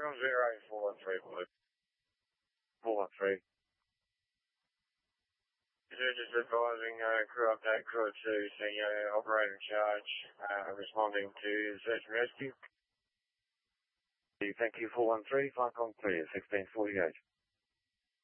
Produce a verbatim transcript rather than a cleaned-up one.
From zero four one three, four one three. So just advising uh, crew update, crew two, senior operator in charge, uh, responding to search and rescue. Thank you, four one three, flight on clear, sixteen forty-eight.